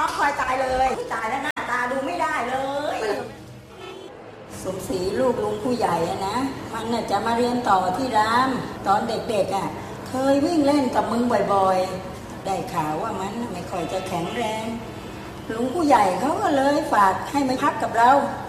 คอยตายเลยตายแล้วหน้าตาดูไม่ได้เลยสมศรีลูกลุงผู้ใหญ่นะมันน่ะจะมาเรียนต่อที่รามตอนเด็กๆเคยวิ่งเล่นกับมึงบ่อยๆได้ข่าวว่ามันไม่ค่อยจะแข็งแรงลุงผู้ใหญ่เขาก็เลยฝากให้มาพักกับเรา